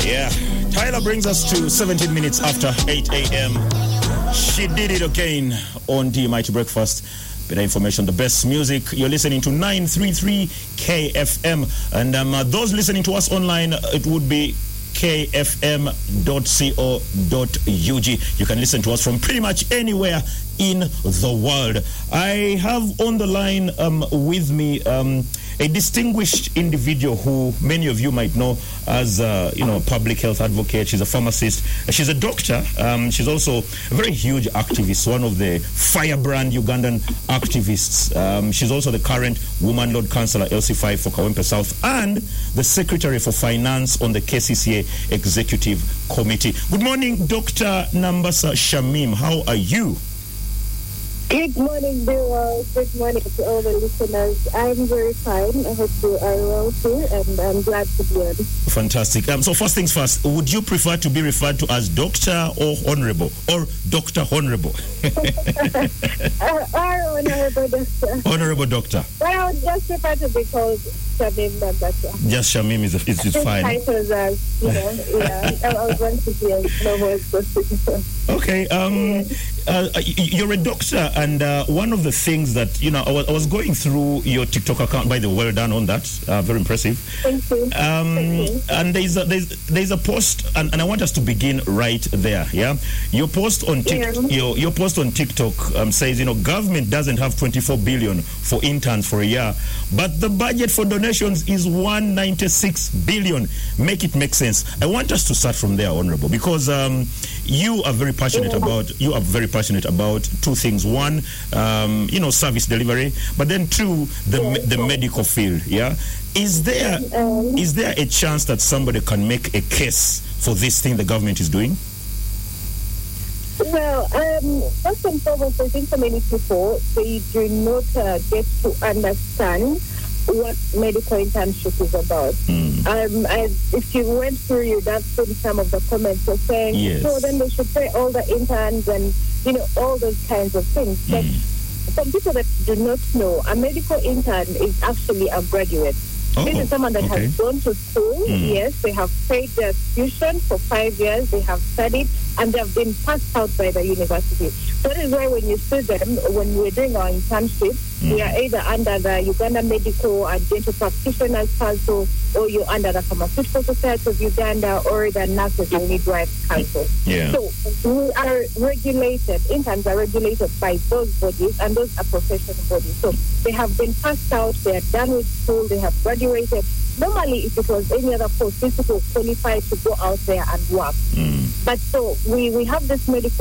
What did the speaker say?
Yeah, Tyler brings us to 17 minutes after 8 a.m. She did it again on the Mighty Breakfast. Better information, the best music. You're listening to 933 KFM. And those listening to us online, it would be kfm.co.ug. You can listen to us from pretty much anywhere in the world. I have on the line with me a distinguished individual who many of you might know as a public health advocate. She's a pharmacist. She's a doctor. She's also a very huge activist, one of the firebrand Ugandan activists. She's also the current Woman Lord Councillor LC5 for Kawempe South and the Secretary for Finance on the KCCA Executive Committee. Good morning, Dr. Nambasa Shamim. How are you? Good morning, Bill. Good morning to all the listeners. I'm very fine. I hope you are well too, and I'm glad to be on. Fantastic. So first things first, would you prefer to be referred to as Doctor or Honorable, or Dr. Honorable? Honorable Doctor. Honorable Doctor. But I would just prefer to be called Shamim Nambasa. Just Shamim is fine. Titles as, I was going to be as novel as possible. Okay. You're a doctor, and one of the things that I was going through your TikTok account. By the way, well done on that. Very impressive. Thank you. Thank you. And there's a post, and I want us to begin right there. Yeah, your post on your post on TikTok says government doesn't have 24 billion for interns for a year, but the budget for donations is 196 billion. Make it make sense. I want us to start from there, Honorable, because you are very passionate about two things. One, service delivery, but then two, the medical field. Yeah, is there a chance that somebody can make a case for this thing the government is doing? Well, first and foremost, I think for many people, they do not get to understand what medical internship is about. If you went through, you'd have seen some of the comments were saying, yes. So then they should pay all the interns and, all those kinds of things. But some people that do not know, a medical intern is actually a graduate. This is someone that has gone to school. Yes, they have paid their tuition for 5 years. They have studied, and they have been passed out by the university. So that is why when you see them, when we're doing our internship, we are either under the Uganda Medical and Dental Practitioners Council, or you're under the Pharmaceutical Society of Uganda, or the Nurses and Midwives Council. Yeah. So we are regulated, interns are regulated by those bodies, and those are professional bodies. So they have been passed out, they are done with school, they have graduated. Normally, if it was any other post, these people qualify to go out there and work. But so we have this medical